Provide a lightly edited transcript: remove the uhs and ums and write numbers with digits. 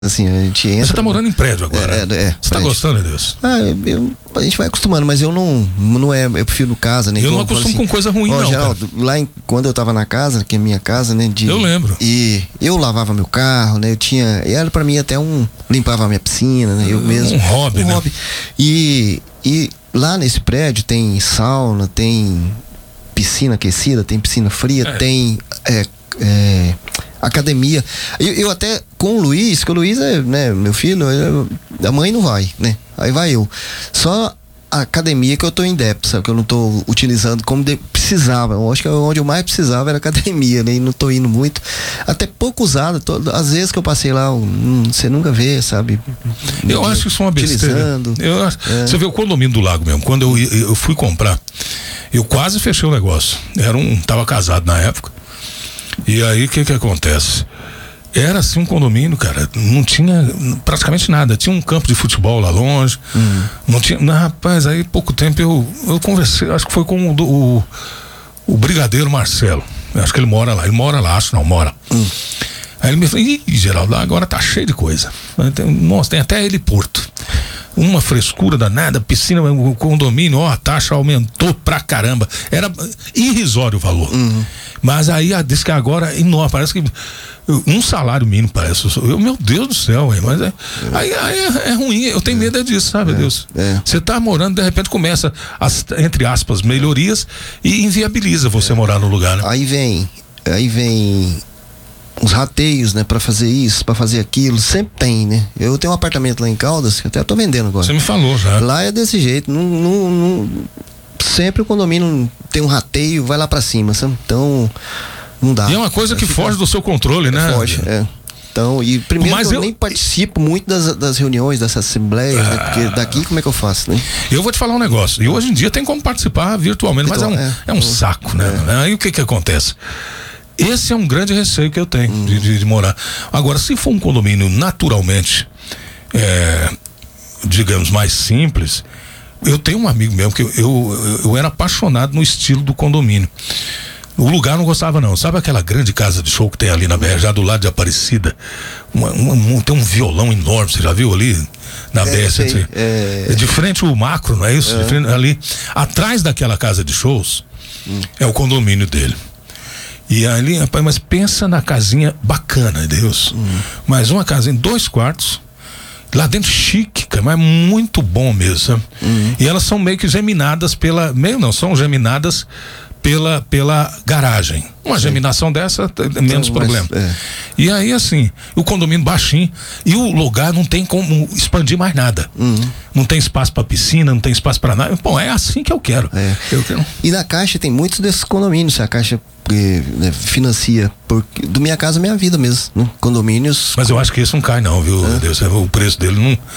Assim, a gente entra... Você tá morando em prédio agora? Você tá gostando disso? A gente vai acostumando, mas eu não eu prefiro casa, né? Eu não acostumo com coisa ruim, não, Geraldo, quando eu tava na casa, que é minha casa, né? Eu lembro. E eu lavava meu carro, né? Era pra mim até limpava a minha piscina, né? Eu mesmo. Um hobby, né? E lá nesse prédio tem sauna, tem piscina aquecida, tem piscina fria, tem academia. Eu até com o Luiz, que o Luiz é, né, meu filho, a mãe não vai, né? Aí vai eu. Só a academia que eu tô em débito, sabe? Que eu não tô utilizando como precisava. Eu acho que onde eu mais precisava era academia, né? E não tô indo muito. Até pouco usado. Às vezes que eu passei lá, você nunca vê, sabe? Eu acho que isso é uma besteira. Você vê o condomínio do Lago mesmo. Quando eu fui comprar, eu quase fechei o negócio. Tava casado na época. E aí o que acontece? Era assim um condomínio, cara, não tinha praticamente nada, tinha um campo de futebol lá longe, não tinha, rapaz, aí pouco tempo eu conversei, acho que foi com o brigadeiro Marcelo, acho que ele mora lá, mora. Aí ele me falou, Geraldo, agora tá cheio de coisa, nossa, tem até heliporto, uma frescura danada, piscina, o condomínio, a taxa aumentou pra caramba, era irrisório o valor, mas aí diz que agora é enorme, parece que um salário mínimo parece, meu Deus do céu, mas aí é ruim, eu tenho medo disso, sabe, Deus? Você tá morando, de repente começa entre aspas, melhorias e inviabiliza você morar no lugar, né? Aí vem uns rateios, né, pra fazer isso, pra fazer aquilo, sempre tem, né? Eu tenho um apartamento lá em Caldas, que até tô vendendo agora. Você me falou já. Lá é desse jeito, sempre o condomínio tem um rateio, vai lá pra cima, sabe? Então, não dá. E é uma coisa que foge do seu controle, né? Foge, Então, e primeiro eu nem participo muito das reuniões, dessas assembleias, né? Porque daqui como é que eu faço, né? Eu vou te falar um negócio, e hoje em dia tem como participar virtualmente, mas é um saco, né? Aí o que acontece? Esse é um grande receio que eu tenho de morar. Agora, se for um condomínio naturalmente, digamos, mais simples, eu tenho um amigo mesmo que eu era apaixonado no estilo do condomínio. O lugar não gostava não. Sabe aquela grande casa de show que tem ali na BR, já do lado de Aparecida? Tem um violão enorme, você já viu ali? Na BR, de frente o Macro, não é isso? De frente, ali, atrás daquela casa de shows, é o condomínio dele. E ali, rapaz, mas pensa na casinha bacana, Deus. Mas uma casinha em 2 quartos, lá dentro chique, cara, mas muito bom mesmo, sabe? E elas são meio que geminadas são geminadas pela garagem. Uma geminação dessa, menos problema. E aí, assim, o condomínio baixinho e o lugar não tem como expandir mais nada. Não tem espaço para piscina, não tem espaço para nada. Bom, é assim que eu quero. E na Caixa tem muitos desses condomínios, a Caixa financia do Minha Casa Minha Vida mesmo, né? Condomínios. Mas eu acho que esse não cai não, viu, Deus? O preço dele